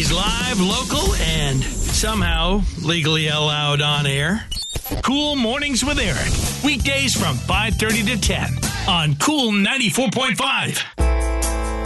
Always live, local, and somehow legally allowed on air. Cool Mornings with Eric. Weekdays from 5:30 to 10 on Cool 94.5.